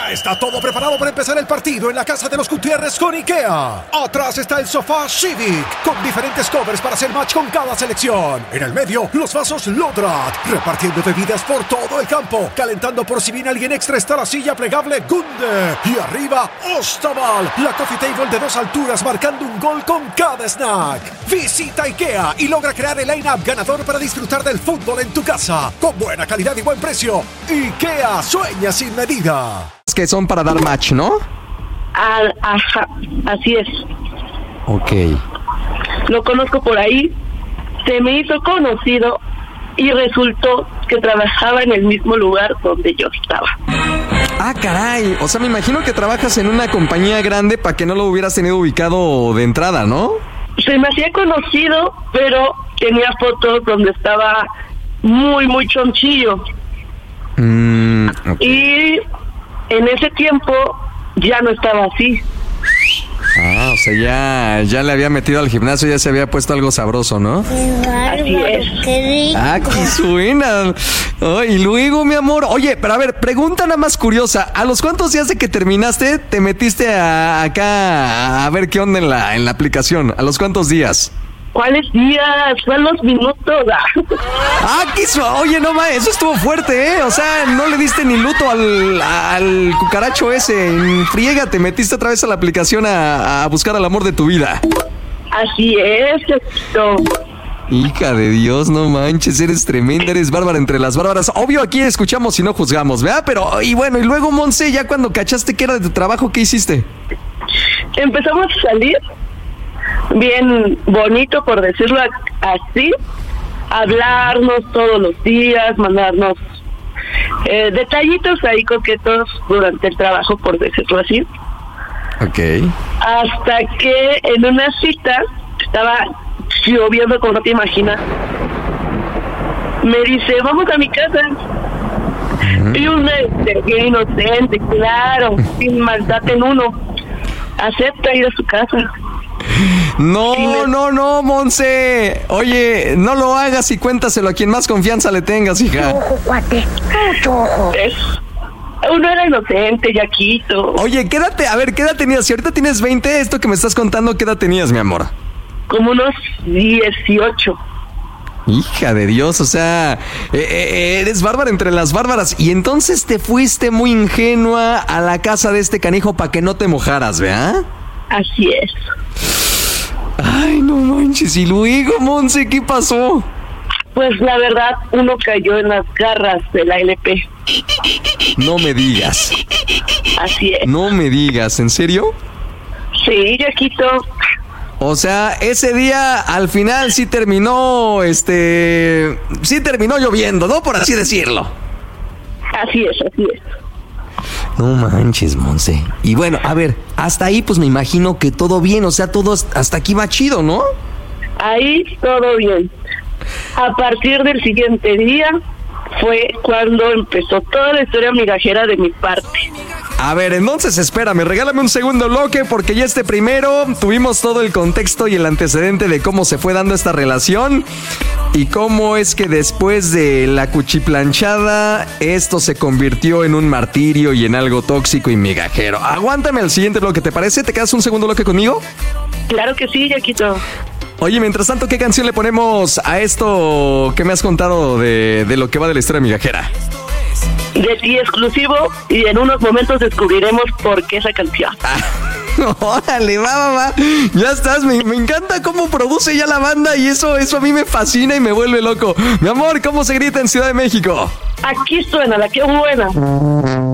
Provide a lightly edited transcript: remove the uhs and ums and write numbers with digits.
Ya está todo preparado para empezar el partido en la casa de los Gutiérrez con IKEA. Atrás está el sofá Civic, con diferentes covers para hacer match con cada selección. En el medio, los vasos Lodrat, repartiendo bebidas por todo el campo. Calentando por si viene alguien extra está la silla plegable Gunde. Y arriba, Ostaval, la coffee table de 2 alturas marcando un gol con cada snack. Visita IKEA y logra crear el line-up ganador para disfrutar del fútbol en tu casa. Con buena calidad y buen precio. IKEA, sueña sin medida. Que son para dar match, ¿no? Ajá, así es. Ok. Lo conozco por ahí, se me hizo conocido y resultó que trabajaba en el mismo lugar donde yo estaba. Ah, caray. O sea, me imagino que trabajas en una compañía grande para que no lo hubieras tenido ubicado de entrada, ¿no? Se me hacía conocido, pero tenía fotos donde estaba muy chonchillo. Okay. Y en ese tiempo ya no estaba así. Ah, o sea, ya le había metido al gimnasio, ya se había puesto algo sabroso, ¿no? Así es. Ah, qué suena. Oh, y luego, mi amor, oye, pero a ver, pregunta nada más curiosa. ¿A los cuántos días de que terminaste te metiste acá a ver qué onda en la aplicación? ¿A los cuántos días? ¿Cuáles días? ¿Cuáles minutos? Ah, oye, no mames, eso estuvo fuerte, ¿eh? O sea, no le diste ni luto al cucaracho ese. En friega te metiste otra vez a la aplicación a buscar al amor de tu vida. Así es, esto. Hija de Dios, no manches, eres tremenda, eres bárbara entre las bárbaras. Obvio, aquí escuchamos y no juzgamos, ¿verdad? Pero, y bueno, y luego, Monse, ya cuando cachaste que era de tu trabajo, ¿qué hiciste? Empezamos a salir bien bonito, por decirlo así, hablarnos todos los días, mandarnos detallitos ahí coquetos durante el trabajo, por decirlo así. Ok. Hasta que en una cita, estaba lloviendo como no te imaginas, me dice, vamos a mi casa. Y un bien inocente, claro, sin maldad en uno, acepta ir a su casa. No, Monse. Oye, no lo hagas y cuéntaselo a quien más confianza le tengas, hija. Ojo, cuate, mucho ojo. Uno era inocente, Yaquito. Oye, ¿qué edad tenías? Si ahorita tienes 20, esto que me estás contando, ¿qué edad tenías, mi amor? Como unos 18. Hija de Dios, o sea, eres bárbara entre las bárbaras. Y entonces te fuiste muy ingenua a la casa de este canijo para que no te mojaras, ¿verdad? Así es. Ay, no manches. Y luego, Monse, ¿qué pasó? Pues la verdad, uno cayó en las garras de la LP. No me digas. Así es. No me digas, ¿en serio? Sí, Yaquito. O sea, ese día al final sí terminó lloviendo, ¿no? Por así decirlo. Así es. No manches, Monse. Y bueno, a ver, hasta ahí pues me imagino que todo bien, o sea, todo hasta aquí va chido, ¿no? Ahí todo bien. A partir del siguiente día fue cuando empezó toda la historia migajera de mi parte. A ver, entonces espérame, regálame un segundo bloque porque ya primero tuvimos todo el contexto y el antecedente de cómo se fue dando esta relación y cómo es que después de la cuchiplanchada esto se convirtió en un martirio y en algo tóxico y migajero. Aguántame el siguiente bloque, ¿te parece? ¿Te quedas un segundo bloque conmigo? Claro que sí, Yaquito. Oye, mientras tanto, ¿qué canción le ponemos a esto que me has contado de lo que va de la historia migajera? De ti exclusivo, y en unos momentos descubriremos por qué esa canción. Órale, va. Ya estás, me encanta cómo produce ya la banda y eso a mí me fascina y me vuelve loco. Mi amor, ¿cómo se grita en Ciudad de México? Aquí suena, la que buena.